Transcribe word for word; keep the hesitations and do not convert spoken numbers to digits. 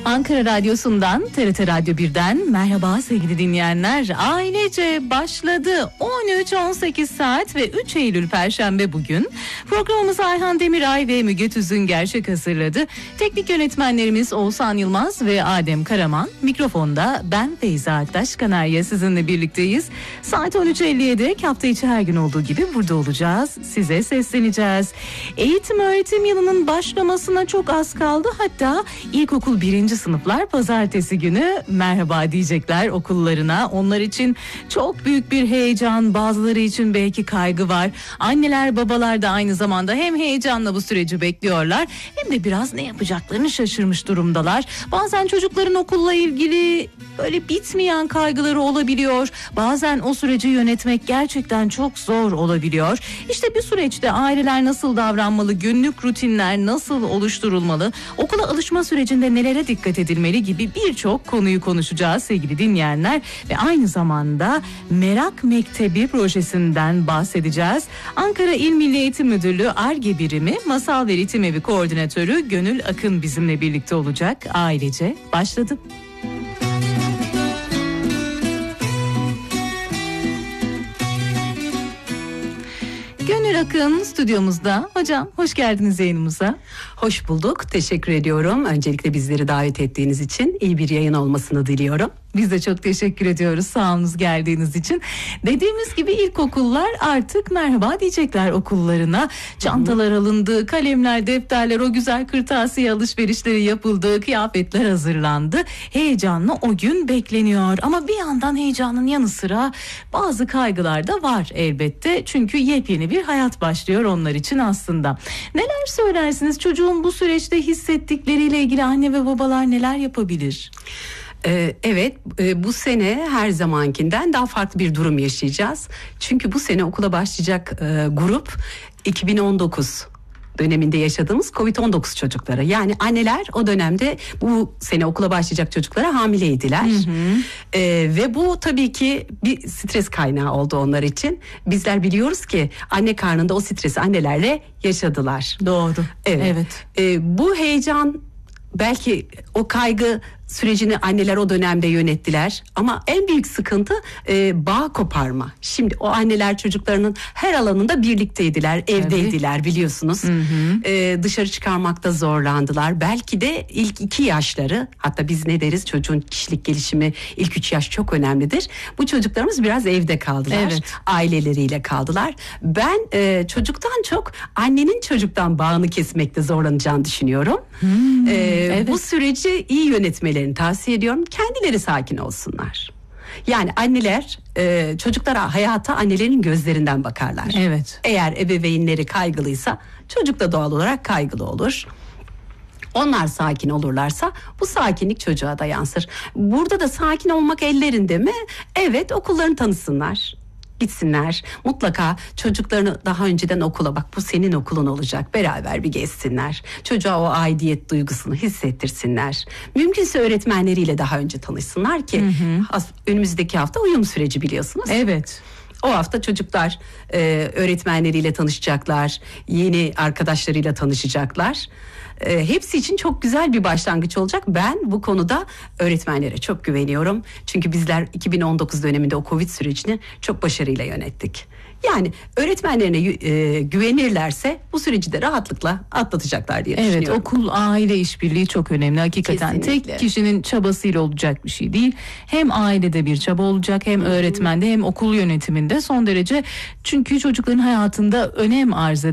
Ankara Radyosu'ndan, T R T Radyo birden merhaba sevgili dinleyenler. Ailece başladı. on üç on sekiz saat ve üç Eylül Perşembe bugün. Programımızı Ayhan Demiray ve Müge Tüzün gerçek hazırladı. Teknik yönetmenlerimiz Oğuzhan Yılmaz ve Adem Karaman. Mikrofonda ben Feyza Aktaş Kanarya sizinle birlikteyiz. Saat on üç elliye dek hafta içi her gün olduğu gibi burada olacağız. Size sesleneceğiz. Eğitim öğretim yılının başlamasına çok az kaldı. Hatta ilkokul birinci sınıflar pazartesi günü merhaba diyecekler okullarına. Onlar için çok büyük bir heyecan, bazıları için belki kaygı var. Anneler, babalar da aynı zamanda hem heyecanla bu süreci bekliyorlar hem de biraz ne yapacaklarını şaşırmış durumdalar. Bazen çocukların okulla ilgili böyle bitmeyen kaygıları olabiliyor. Bazen o süreci yönetmek gerçekten çok zor olabiliyor. İşte bu süreçte aileler nasıl davranmalı, günlük rutinler nasıl oluşturulmalı, okula alışma sürecinde nelere dikkat edilmeli gibi birçok konuyu konuşacağız sevgili dinleyenler. Ve aynı zamanda Merak Mektebi projesinden bahsedeceğiz. Ankara İl Milli Eğitim Müdürlüğü Ar-Ge Birimi Masal ve Ritim Evi Koordinatörü Gönül Akın bizimle birlikte olacak. Ailece başladı. Gönül Akın stüdyomuzda. Hocam hoş geldiniz yayınımıza. Hoş bulduk. Teşekkür ediyorum. Öncelikle bizleri davet ettiğiniz için iyi bir yayın olmasını diliyorum. Biz de çok teşekkür ediyoruz sağolunuz geldiğiniz için. Dediğimiz gibi ilkokullar artık merhaba diyecekler okullarına. Çantalar alındı, kalemler, defterler, o güzel kırtasiye alışverişleri yapıldı, kıyafetler hazırlandı. Heyecanla o gün bekleniyor. Ama bir yandan heyecanın yanı sıra bazı kaygılar da var elbette. Çünkü yepyeni bir hayat başlıyor onlar için aslında. Neler söylersiniz? Çocuğun bu süreçte hissettikleriyle ilgili anne ve babalar neler yapabilir? Evet, bu sene her zamankinden daha farklı bir durum yaşayacağız. Çünkü bu sene okula başlayacak grup iki bin on dokuz döneminde yaşadığımız kovid on dokuz çocukları. Yani anneler o dönemde bu sene okula başlayacak çocuklara hamileydiler. Hı hı. Ee, ve bu tabii ki bir stres kaynağı oldu onlar için. Bizler biliyoruz ki anne karnında o stresi annelerle yaşadılar. Doğru. Evet. evet. Ee, bu heyecan, belki o kaygı sürecini anneler o dönemde yönettiler ama en büyük sıkıntı e, bağ koparma. Şimdi o anneler çocuklarının her alanında birlikteydiler, evdeydiler evet. biliyorsunuz. Hı hı. E, dışarı çıkarmakta zorlandılar. Belki de ilk iki yaşları, hatta biz ne deriz, çocuğun kişilik gelişimi ilk üç yaş çok önemlidir. Bu çocuklarımız biraz evde kaldılar, evet. aileleriyle kaldılar. Ben e, çocuktan çok annenin çocuktan bağını kesmekte zorlanacağını düşünüyorum. Hmm, e, evet. Bu süreci iyi yönetmeleri tavsiye ediyorum. Kendileri sakin olsunlar. Yani anneler e, çocuklara, hayata annelerin gözlerinden bakarlar. Evet. Eğer ebeveynleri kaygılıysa çocuk da doğal olarak kaygılı olur. Onlar sakin olurlarsa bu sakinlik çocuğa da yansır. Burada da sakin olmak ellerinde mi? Evet, okullarını tanısınlar. Gitsinler, mutlaka çocuklarını daha önceden okula, bak bu senin okulun olacak, beraber bir gezsinler. Çocuğa o aidiyet duygusunu hissettirsinler. Mümkünse öğretmenleriyle daha önce tanışsınlar ki hı hı. önümüzdeki hafta uyum süreci biliyorsunuz. Evet. O hafta çocuklar e, öğretmenleriyle tanışacaklar, yeni arkadaşlarıyla tanışacaklar. E, hepsi için çok güzel bir başlangıç olacak. Ben bu konuda öğretmenlere çok güveniyorum. Çünkü bizler iki bin on dokuz döneminde o Covid sürecini çok başarıyla yönettik. Yani öğretmenlerine e, güvenirlerse bu süreci de rahatlıkla atlatacaklar diye evet, düşünüyorum. Evet, okul aile işbirliği çok önemli hakikaten. Kesinlikle. Tek kişinin çabasıyla olacak bir şey değil. Hem ailede bir çaba olacak, hem öğretmende hem okul yönetiminde son derece, çünkü çocukların hayatında önem arz eder.